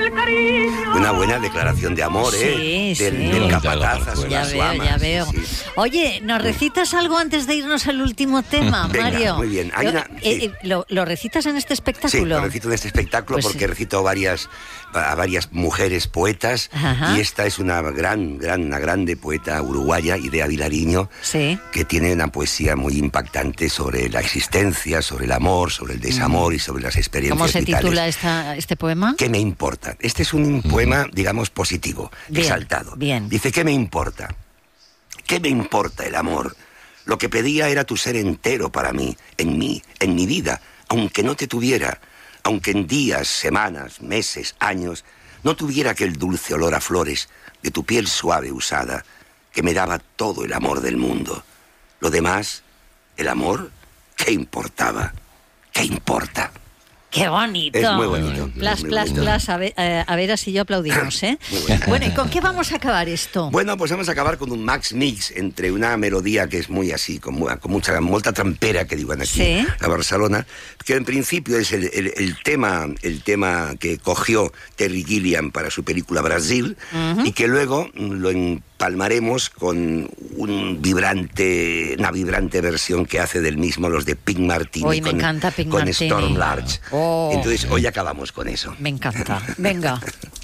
Una buena declaración de amor, Sí, sí. del capataz a su Ya veo, ama. ya veo. Sí, sí. Oye, ¿nos recitas algo antes de irnos al último tema, Venga, Mario? muy bien. Hay sí. ¿Lo recitas en este Sí, espectáculo? lo recito en este espectáculo Pues porque sí. recito a varias mujeres poetas. Ajá. Y esta es una grande poeta uruguaya, Idea Vilariño, Sí. que tiene una poesía muy impactante sobre la existencia, sobre el amor, sobre el desamor y sobre las experiencias ¿Cómo se vitales. titula este poema? ¿Qué me importa? Este es un poema, digamos, positivo, Bien, exaltado. bien. Dice, ¿qué me importa? ¿Qué me importa el amor? Lo que pedía era tu ser entero para mí, en mi vida, aunque no te tuviera, aunque en días, semanas, meses, años, no tuviera aquel dulce olor a flores de tu piel suave usada, que me daba todo el amor del mundo. Lo demás, el amor, ¿qué importaba? ¿Qué importa? ¡Qué bonito! Es muy bonito. Plas, es muy plas, bonito. plas. A ver si yo aplaudimos, ¿eh? Muy bueno. Bueno, ¿y con qué vamos a acabar esto? Bueno, pues vamos a acabar con un max mix entre una melodía que es muy así, con molta trampera, que digan aquí Sí. a Barcelona, que en principio es el tema que cogió Terry Gilliam para su película Brasil, y que luego lo empalmaremos con una vibrante versión que hace del mismo los de Pink Martini. Hoy me encanta Pink con Martini. Storm Large. Oh. Entonces hoy acabamos con eso. Me encanta. Venga.